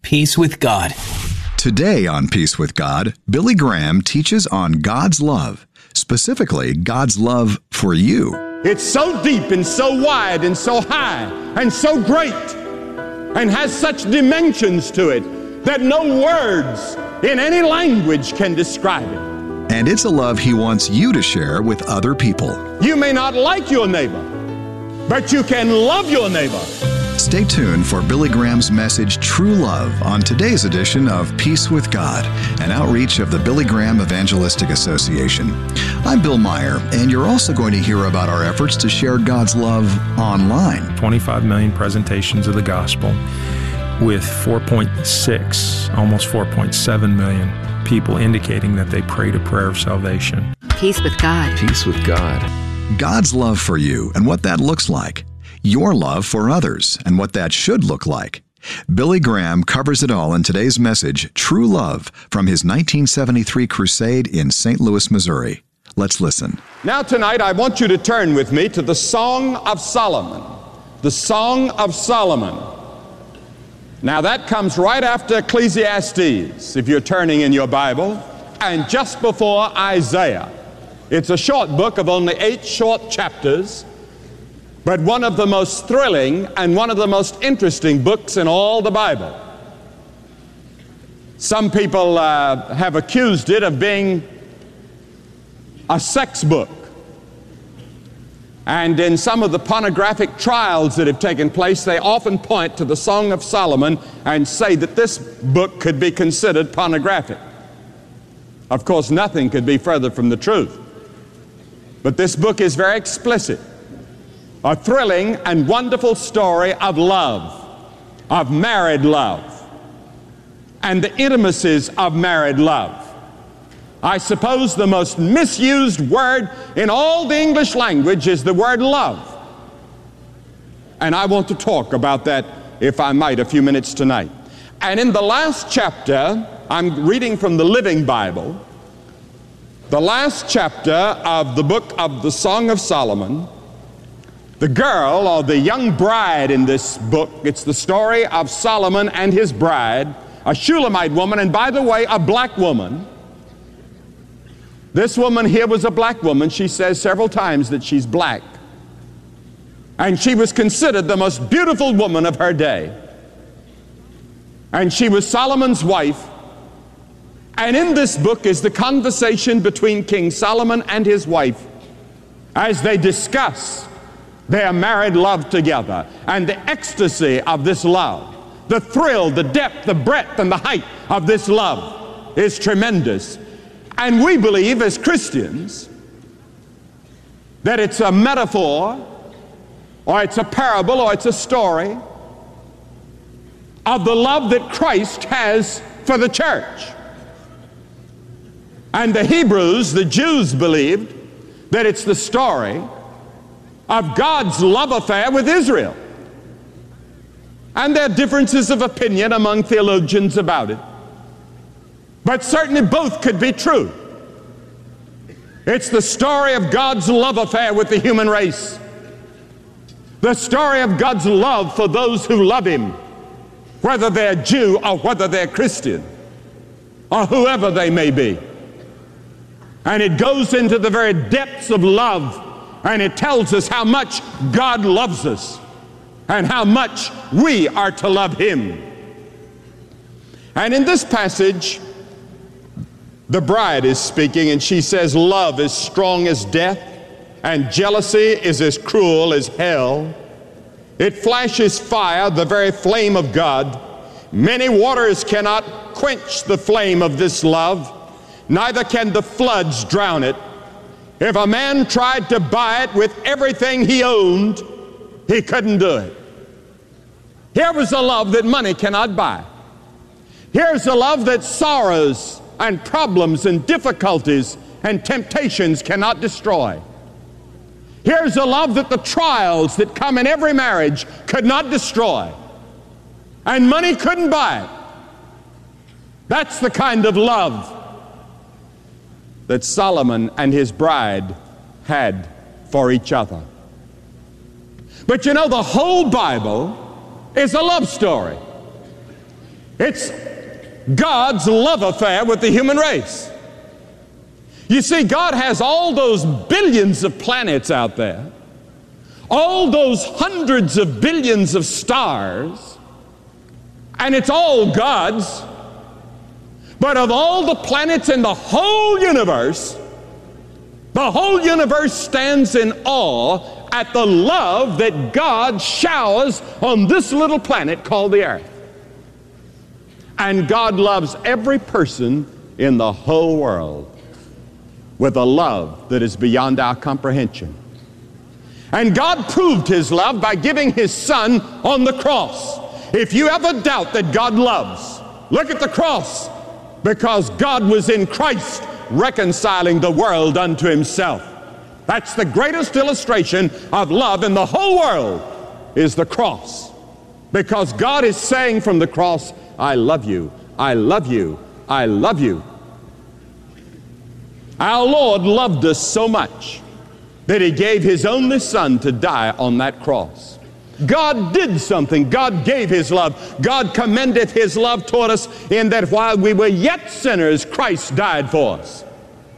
Peace with God. Today on Peace with God, Billy Graham teaches on God's love, specifically God's love for you. It's so deep and so wide and so high and so great and has such dimensions to it that no words in any language can describe it. And it's a love He wants you to share with other people. You may not like your neighbor, but you can love your neighbor. Stay tuned for Billy Graham's message, True Love, on today's edition of Peace with God, an outreach of the Billy Graham Evangelistic Association. I'm Bill Meyer, and you're also going to hear about our efforts to share God's love online. 25 million presentations of the gospel with 4.6, almost 4.7 million people indicating that they prayed a prayer of salvation. Peace with God. Peace with God. God's love for you and what that looks like. Your love for others and what that should look like. Billy Graham covers it all in today's message, True Love, from his 1973 crusade in St. Louis, Missouri. Let's listen. Now tonight I want you to turn with me to the Song of Solomon. The Song of Solomon. Now that comes right after Ecclesiastes, if you're turning in your Bible, and just before Isaiah. It's a short book of only 8 short chapters, but one of the most thrilling and one of the most interesting books in all the Bible. Some people have accused it of being a sex book. And in some of the pornographic trials that have taken place, they often point to the Song of Solomon and say that this book could be considered pornographic. Of course, nothing could be further from the truth. But this book is very explicit. A thrilling and wonderful story of love, of married love, and the intimacies of married love. I suppose the most misused word in all the English language is the word love. And I want to talk about that, if I might, a few minutes tonight. And in the last chapter, I'm reading from the Living Bible, the last chapter of the book of the Song of Solomon. The girl, or the young bride in this book, it's the story of Solomon and his bride, a Shulamite woman, and by the way, a black woman. This woman here was a black woman. She says several times that she's black. And she was considered the most beautiful woman of her day. And she was Solomon's wife. And in this book is the conversation between King Solomon and his wife as they discuss their married love together, and the ecstasy of this love, the thrill, the depth, the breadth, and the height of this love is tremendous. And we believe as Christians that it's a metaphor, or it's a parable, or it's a story of the love that Christ has for the church. And the Hebrews, the Jews, believed that it's the story of God's love affair with Israel. And there are differences of opinion among theologians about it. But certainly both could be true. It's the story of God's love affair with the human race. The story of God's love for those who love Him, whether they're Jew or whether they're Christian, or whoever they may be. And it goes into the very depths of love, and it tells us how much God loves us and how much we are to love Him. And in this passage, the bride is speaking, and she says, love is strong as death, and jealousy is as cruel as hell. It flashes fire, the very flame of God. Many waters cannot quench the flame of this love, neither can the floods drown it. If a man tried to buy it with everything he owned, he couldn't do it. Here was a love that money cannot buy. Here's a love that sorrows and problems and difficulties and temptations cannot destroy. Here's a love that the trials that come in every marriage could not destroy. And money couldn't buy it. That's the kind of love that Solomon and his bride had for each other. But you know, the whole Bible is a love story. It's God's love affair with the human race. You see, God has all those billions of planets out there, all those hundreds of billions of stars, and it's all God's. But of all the planets in the whole universe stands in awe at the love that God showers on this little planet called the earth. And God loves every person in the whole world with a love that is beyond our comprehension. And God proved His love by giving His Son on the cross. If you ever doubt that God loves, look at the cross, because God was in Christ reconciling the world unto Himself. That's the greatest illustration of love in the whole world, is the cross. Because God is saying from the cross, I love you, I love you, I love you. Our Lord loved us so much that He gave His only Son to die on that cross. God did something. God gave His love. God commendeth His love toward us in that while we were yet sinners, Christ died for us.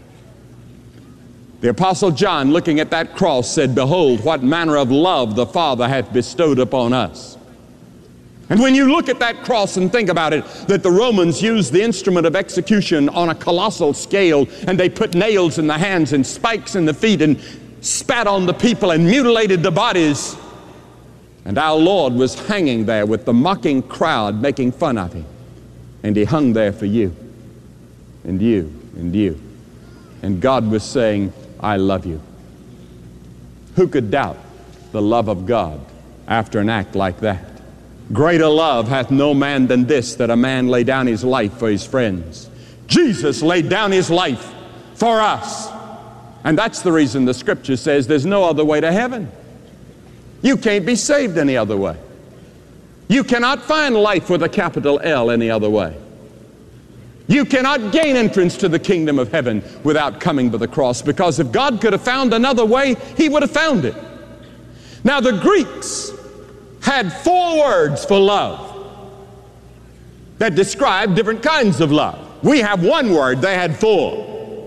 The Apostle John, looking at that cross, said, Behold, what manner of love the Father hath bestowed upon us. And when you look at that cross and think about it, that the Romans used the instrument of execution on a colossal scale, and they put nails in the hands and spikes in the feet and spat on the people and mutilated the bodies. And our Lord was hanging there with the mocking crowd making fun of Him. And He hung there for you and you and you. And God was saying, I love you. Who could doubt the love of God after an act like that? Greater love hath no man than this, that a man lay down his life for his friends. Jesus laid down His life for us. And that's the reason the Scripture says there's no other way to heaven. You can't be saved any other way. You cannot find life with a capital L any other way. You cannot gain entrance to the kingdom of heaven without coming to the cross, because if God could have found another way, He would have found it. Now, the Greeks had 4 words for love that describe different kinds of love. We have 1 word, they had 4.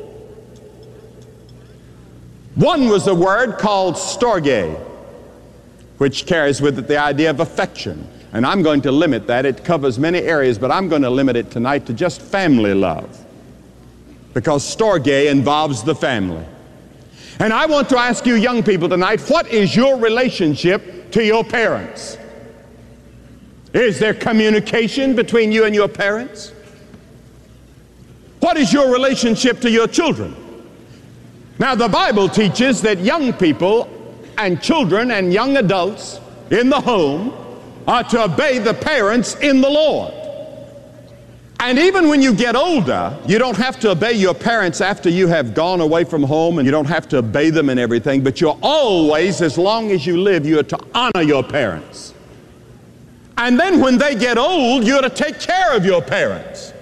One was a word called storge, which carries with it the idea of affection. And I'm going to limit that. It covers many areas, but I'm going to limit it tonight to just family love, because storge involves the family. And I want to ask you young people tonight, what is your relationship to your parents? Is there communication between you and your parents? What is your relationship to your children? Now, the Bible teaches that young people and children and young adults in the home are to obey the parents in the Lord. And even when you get older, you don't have to obey your parents after you have gone away from home, and you don't have to obey them in everything, but you're always, as long as you live, you are to honor your parents. And then when they get old, you're to take care of your parents.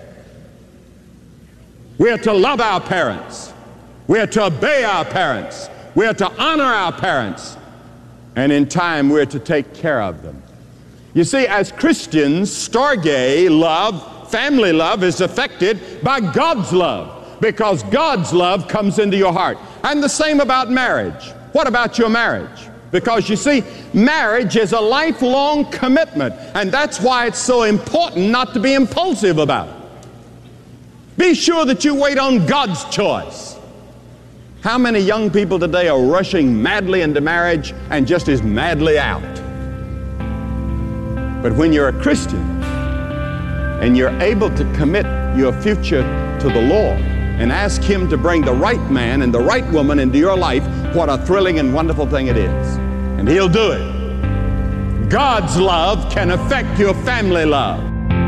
We are to love our parents. We are to obey our parents. We are to honor our parents. And in time, we're to take care of them. You see, as Christians, storge love, family love, is affected by God's love, because God's love comes into your heart. And the same about marriage. What about your marriage? Because you see, marriage is a lifelong commitment, and that's why it's so important not to be impulsive about it. Be sure that you wait on God's choice. How many young people today are rushing madly into marriage and just as madly out? But when you're a Christian and you're able to commit your future to the Lord and ask Him to bring the right man and the right woman into your life, what a thrilling and wonderful thing it is. And He'll do it. God's love can affect your family love.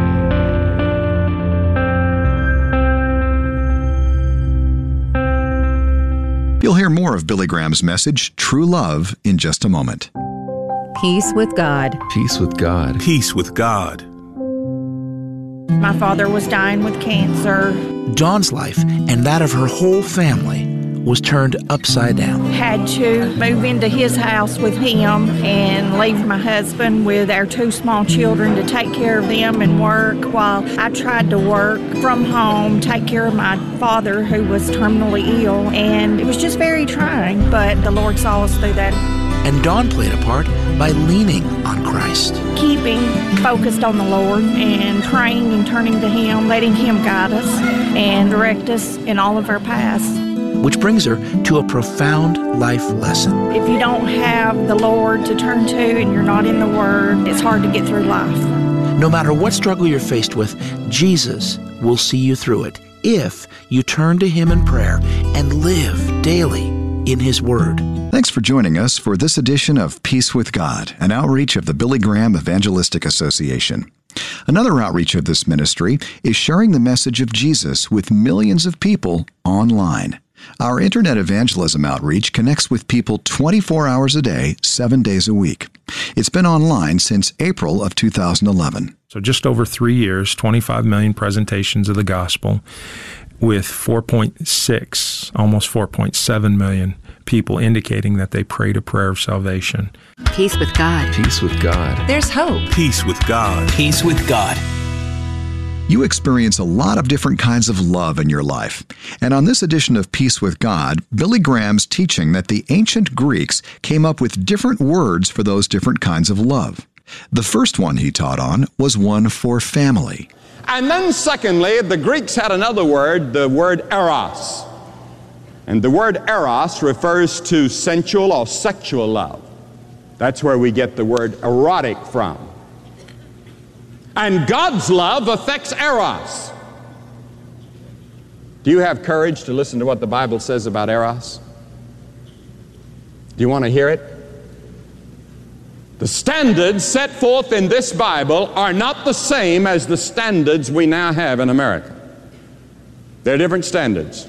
You'll hear more of Billy Graham's message, True Love, in just a moment. Peace with God. Peace with God. Peace with God. My father was dying with cancer. Dawn's life and that of her whole family was turned upside down. Had to move into his house with him and leave my husband with our 2 small children to take care of them and work while I tried to work from home, take care of my father who was terminally ill. And it was just very trying, but the Lord saw us through that. And Dawn played a part by leaning on Christ. Keeping focused on the Lord and praying and turning to Him, letting Him guide us and direct us in all of our paths. Which brings her to a profound life lesson. If you don't have the Lord to turn to and you're not in the Word, it's hard to get through life. No matter what struggle you're faced with, Jesus will see you through it if you turn to Him in prayer and live daily in His Word. Thanks for joining us for this edition of Peace with God, an outreach of the Billy Graham Evangelistic Association. Another outreach of this ministry is sharing the message of Jesus with millions of people online. Our internet evangelism outreach connects with people 24 hours a day, 7 days a week. It's been online since April of 2011. So just over 3 years, 25 million presentations of the gospel with 4.6, almost 4.7 million people indicating that they prayed a prayer of salvation. Peace with God. Peace with God. There's hope. Peace with God. Peace with God. You experience a lot of different kinds of love in your life. And on this edition of Peace with God, Billy Graham's teaching that the ancient Greeks came up with different words for those different kinds of love. The first one he taught on was one for family. And then secondly, the Greeks had another word, the word eros. And the word eros refers to sensual or sexual love. That's where we get the word erotic from. And God's love affects eros. Do you have courage to listen to what the Bible says about eros? Do you want to hear it? The standards set forth in this Bible are not the same as the standards we now have in America. They're different standards.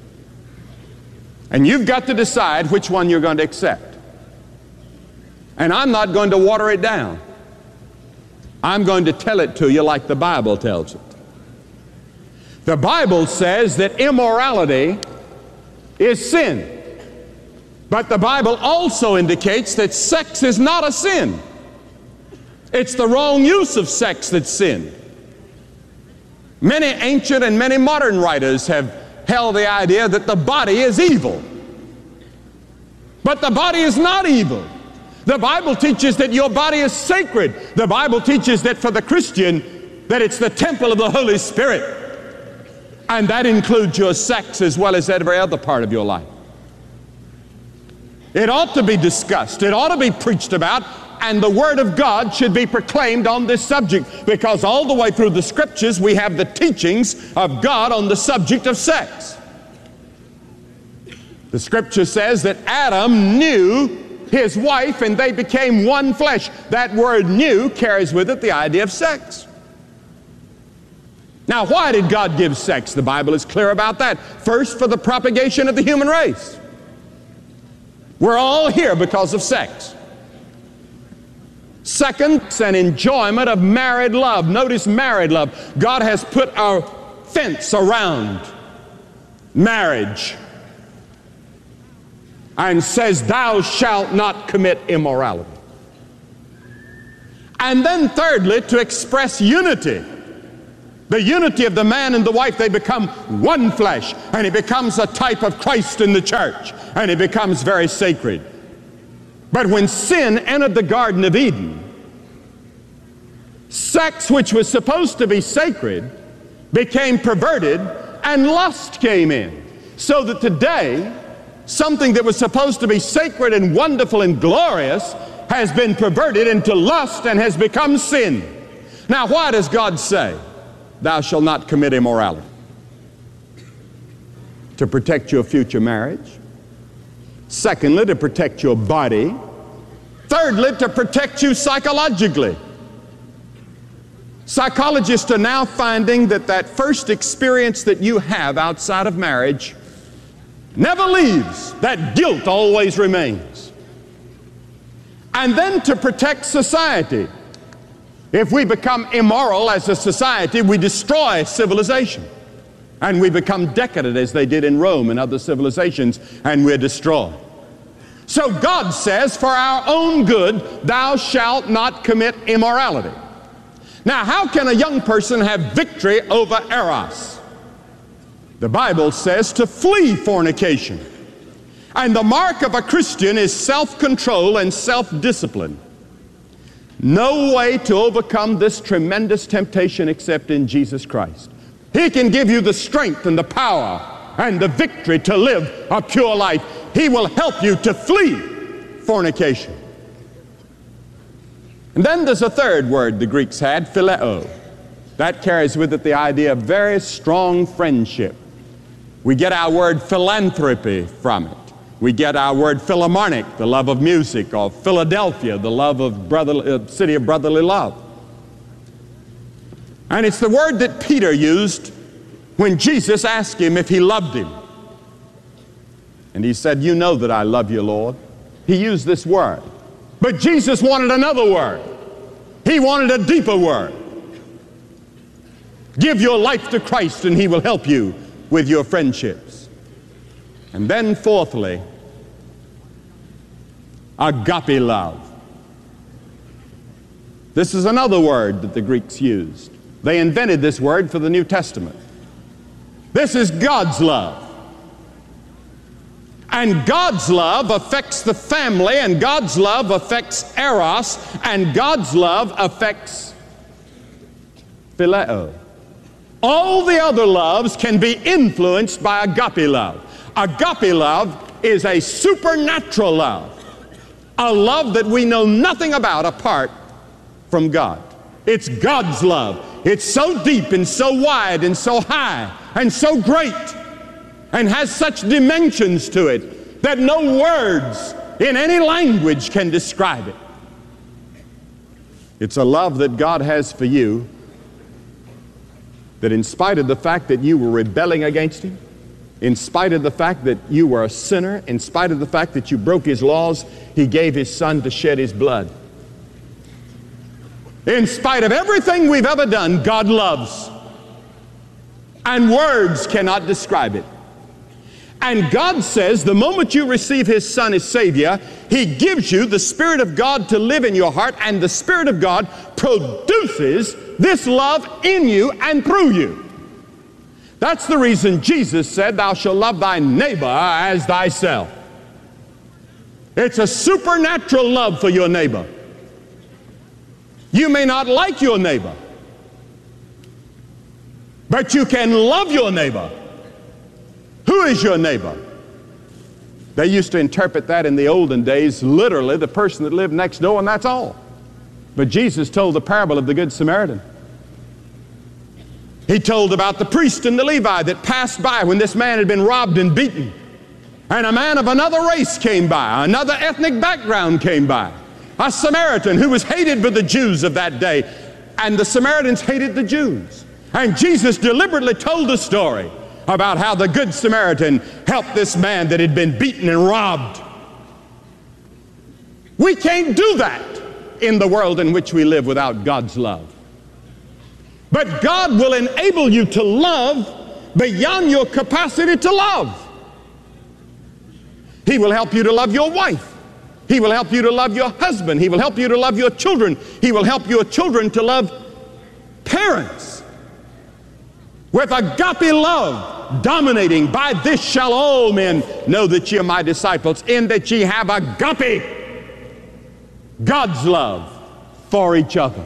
And you've got to decide which one you're going to accept. And I'm not going to water it down. I'm going to tell it to you like the Bible tells it. The Bible says that immorality is sin. But the Bible also indicates that sex is not a sin. It's the wrong use of sex that's sin. Many ancient and many modern writers have held the idea that the body is evil. But the body is not evil. The Bible teaches that your body is sacred. The Bible teaches that for the Christian, that it's the temple of the Holy Spirit. And that includes your sex as well as every other part of your life. It ought to be discussed. It ought to be preached about. And the Word of God should be proclaimed on this subject, because all the way through the Scriptures we have the teachings of God on the subject of sex. The Scripture says that Adam knew his wife and they became one flesh. That word knew carries with it the idea of sex. Now, why did God give sex? The Bible is clear about that. First, for the propagation of the human race. We're all here because of sex. Second, it's an enjoyment of married love. Notice married love. God has put a fence around marriage and says, thou shalt not commit immorality. And then thirdly, to express unity. The unity of the man and the wife, they become one flesh, and it becomes a type of Christ in the church, and it becomes very sacred. But when sin entered the Garden of Eden, sex, which was supposed to be sacred, became perverted, and lust came in. So that today, something that was supposed to be sacred and wonderful and glorious has been perverted into lust and has become sin. Now, why does God say, thou shalt not commit immorality? To protect your future marriage. Secondly, to protect your body. Thirdly, to protect you psychologically. Psychologists are now finding that that first experience that you have outside of marriage never leaves. That guilt always remains. And then to protect society. If we become immoral as a society, we destroy civilization. And we become decadent as they did in Rome and other civilizations, and we're destroyed. So God says, for our own good, thou shalt not commit immorality. Now, how can a young person have victory over eros? The Bible says to flee fornication. And the mark of a Christian is self-control and self-discipline. No way to overcome this tremendous temptation except in Jesus Christ. He can give you the strength and the power and the victory to live a pure life. He will help you to flee fornication. And then there's a third word the Greeks had, phileo. That carries with it the idea of very strong friendship. We get our word philanthropy from it. We get our word philharmonic, the love of music, or Philadelphia, the love of city of brotherly love. And it's the word that Peter used when Jesus asked him if he loved him. And he said, you know that I love you, Lord. He used this word. But Jesus wanted another word. He wanted a deeper word. Give your life to Christ and He will help you with your friendships. And then fourthly, agape love. This is another word that the Greeks used. They invented this word for the New Testament. This is God's love. And God's love affects the family, and God's love affects eros, and God's love affects phileo. All the other loves can be influenced by agape love. Agape love is a supernatural love, a love that we know nothing about apart from God. It's God's love. It's so deep and so wide and so high and so great and has such dimensions to it that no words in any language can describe it. It's a love that God has for you, that in spite of the fact that you were rebelling against Him, in spite of the fact that you were a sinner, in spite of the fact that you broke His laws, He gave His Son to shed His blood. In spite of everything we've ever done, God loves. And words cannot describe it. And God says the moment you receive His Son as Savior, He gives you the Spirit of God to live in your heart, and the Spirit of God produces this love in you and through you. That's the reason Jesus said, thou shalt love thy neighbor as thyself. It's a supernatural love for your neighbor. You may not like your neighbor, but you can love your neighbor. Who is your neighbor? They used to interpret that in the olden days, literally the person that lived next door, and that's all. But Jesus told the parable of the Good Samaritan. He told about the priest and the Levi that passed by when this man had been robbed and beaten. And a man of another race came by, another ethnic background came by. A Samaritan who was hated by the Jews of that day. And the Samaritans hated the Jews. And Jesus deliberately told the story about how the Good Samaritan helped this man that had been beaten and robbed. We can't do that in the world in which we live without God's love. But God will enable you to love beyond your capacity to love. He will help you to love your wife. He will help you to love your husband. He will help you to love your children. He will help your children to love parents. With agape love dominating, by this shall all men know that ye are my disciples, in that ye have agape, God's love for each other.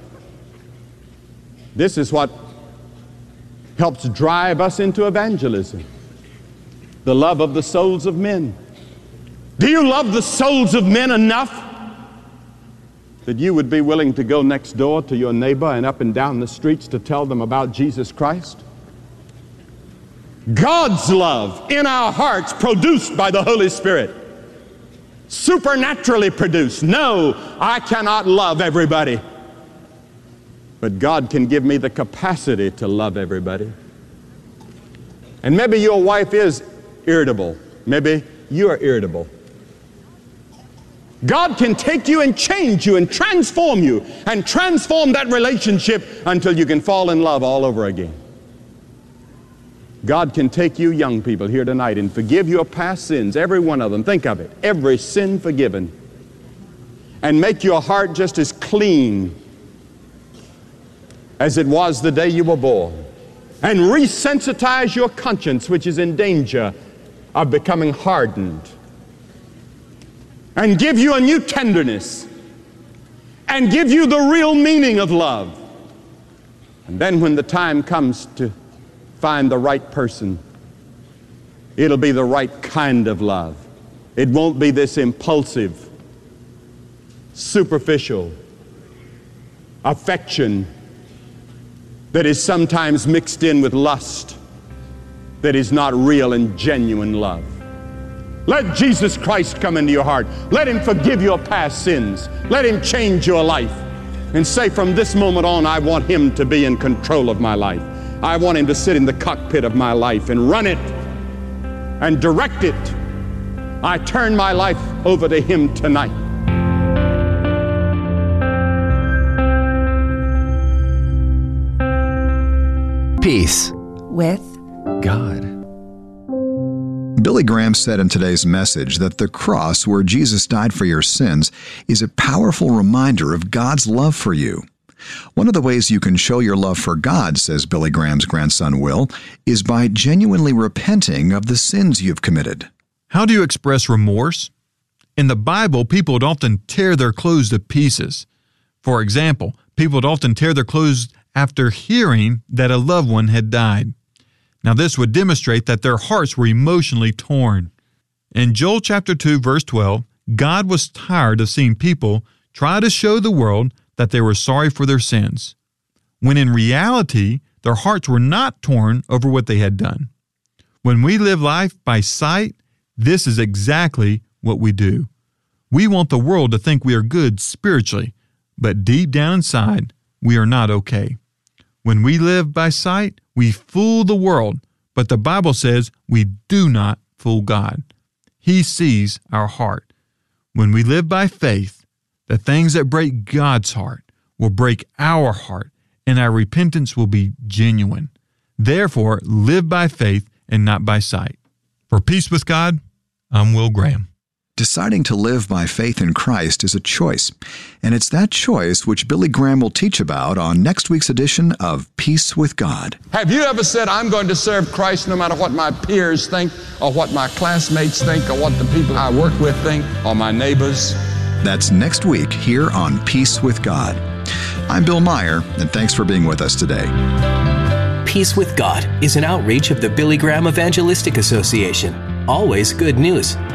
This is what helps drive us into evangelism. The love of the souls of men. Do you love the souls of men enough that you would be willing to go next door to your neighbor and up and down the streets to tell them about Jesus Christ? God's love in our hearts, produced by the Holy Spirit, supernaturally produced. No, I cannot love everybody, but God can give me the capacity to love everybody. And maybe your wife is irritable. Maybe you are irritable. God can take you and change you and transform you and transform that relationship until you can fall in love all over again. God can take you young people here tonight and forgive your past sins, every one of them. Think of it, every sin forgiven. And make your heart just as clean as it was the day you were born. And resensitize your conscience, which is in danger of becoming hardened. And give you a new tenderness. And give you the real meaning of love. And then when the time comes to find the right person, it'll be the right kind of love. It won't be this impulsive, superficial affection that is sometimes mixed in with lust, that is not real and genuine love. Let Jesus Christ come into your heart. Let Him forgive your past sins. Let Him change your life. And say, from this moment on, I want Him to be in control of my life. I want Him to sit in the cockpit of my life and run it and direct it. I turn my life over to Him tonight. Peace with God. Billy Graham said in today's message that the cross where Jesus died for your sins is a powerful reminder of God's love for you. One of the ways you can show your love for God, says Billy Graham's grandson Will, is by genuinely repenting of the sins you've committed. How do you express remorse? In the Bible, people would often tear their clothes to pieces. For example, people would often tear their clothes after hearing that a loved one had died. Now this would demonstrate that their hearts were emotionally torn. In Joel chapter 2, verse 12, God was tired of seeing people try to show the world that they were sorry for their sins, when in reality, their hearts were not torn over what they had done. When we live life by sight, this is exactly what we do. We want the world to think we are good spiritually, but deep down inside, we are not okay. When we live by sight, we fool the world, but the Bible says we do not fool God. He sees our heart. When we live by faith, the things that break God's heart will break our heart, and our repentance will be genuine. Therefore, live by faith and not by sight. For Peace with God, I'm Will Graham. Deciding to live by faith in Christ is a choice, and it's that choice which Billy Graham will teach about on next week's edition of Peace with God. Have you ever said, I'm going to serve Christ no matter what my peers think, or what my classmates think, or what the people I work with think, or my neighbors? That's next week here on Peace with God. I'm Bill Meyer, and thanks for being with us today. Peace with God is an outreach of the Billy Graham Evangelistic Association. Always good news.